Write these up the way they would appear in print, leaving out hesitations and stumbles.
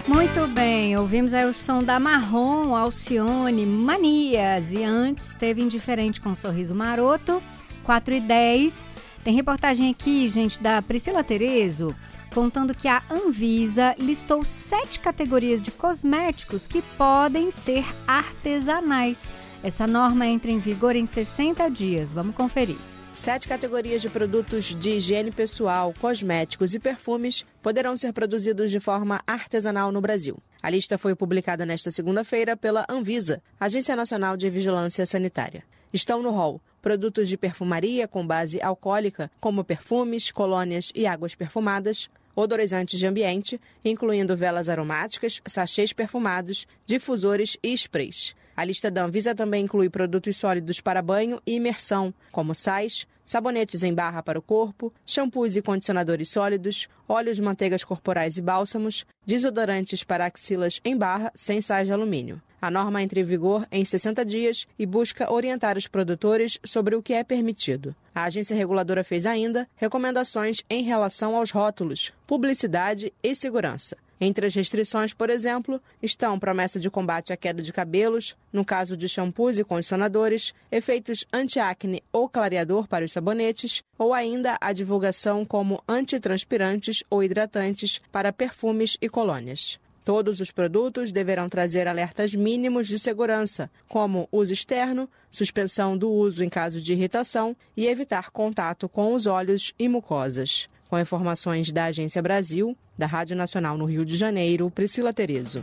Muito bem, ouvimos aí o som da Marrom, Alcione, Manias. E antes teve Indiferente com Sorriso Maroto, 4h10. Tem reportagem aqui, gente, da Priscila Terezo, contando que a Anvisa listou 7 categorias de cosméticos que podem ser artesanais. Essa norma entra em vigor em 60 dias. Vamos conferir. 7 categorias de produtos de higiene pessoal, cosméticos e perfumes poderão ser produzidos de forma artesanal no Brasil. A lista foi publicada nesta segunda-feira pela Anvisa, Agência Nacional de Vigilância Sanitária. Estão no rol produtos de perfumaria com base alcoólica, como perfumes, colônias e águas perfumadas, odorizantes de ambiente, incluindo velas aromáticas, sachês perfumados, difusores e sprays. A lista da Anvisa também inclui produtos sólidos para banho e imersão, como sais, sabonetes em barra para o corpo, shampoos e condicionadores sólidos, óleos, manteigas corporais e bálsamos, desodorantes para axilas em barra sem sais de alumínio. A norma entra em vigor em 60 dias e busca orientar os produtores sobre o que é permitido. A agência reguladora fez ainda recomendações em relação aos rótulos, publicidade e segurança. Entre as restrições, por exemplo, estão promessa de combate à queda de cabelos, no caso de shampoos e condicionadores, efeitos anti-acne ou clareador para os sabonetes, ou ainda a divulgação como antitranspirantes ou hidratantes para perfumes e colônias. Todos os produtos deverão trazer alertas mínimos de segurança, como uso externo, suspensão do uso em caso de irritação e evitar contato com os olhos e mucosas. Com informações da Agência Brasil, da Rádio Nacional no Rio de Janeiro, Priscila Terezo.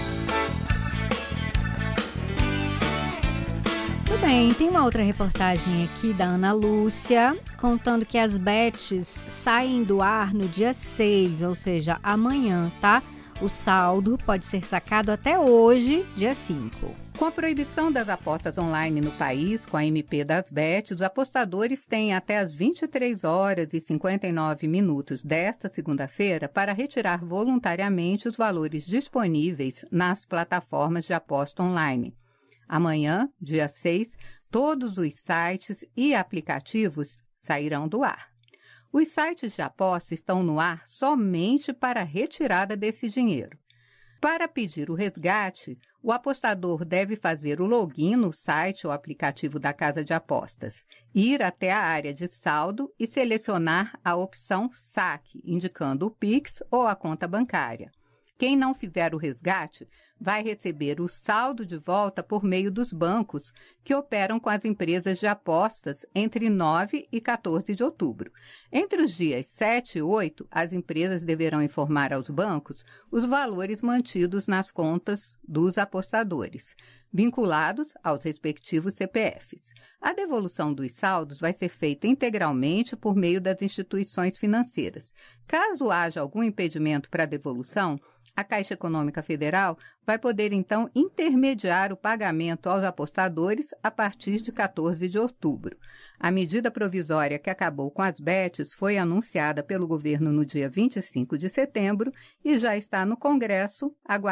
Tudo bem, tem uma outra reportagem aqui da Ana Lúcia, contando que as bets saem do ar no dia 6, ou seja, amanhã, tá? O saldo pode ser sacado até hoje, dia 5. Com a proibição das apostas online no país, com a MP das bets, os apostadores têm até as 23h59 desta segunda-feira para retirar voluntariamente os valores disponíveis nas plataformas de aposta online. Amanhã, dia 6, todos os sites e aplicativos sairão do ar. Os sites de aposta estão no ar somente para a retirada desse dinheiro. Para pedir o resgate, o apostador deve fazer o login no site ou aplicativo da casa de apostas, ir até a área de saldo e selecionar a opção saque, indicando o Pix ou a conta bancária. Quem não fizer o resgate vai receber o saldo de volta por meio dos bancos que operam com as empresas de apostas entre 9 e 14 de outubro. Entre os dias 7 e 8, as empresas deverão informar aos bancos os valores mantidos nas contas dos apostadores, vinculados aos respectivos CPFs. A devolução dos saldos vai ser feita integralmente por meio das instituições financeiras. Caso haja algum impedimento para a devolução, a Caixa Econômica Federal vai poder, então, intermediar o pagamento aos apostadores a partir de 14 de outubro. A medida provisória que acabou com as bets foi anunciada pelo governo no dia 25 de setembro e já está no Congresso, aguardando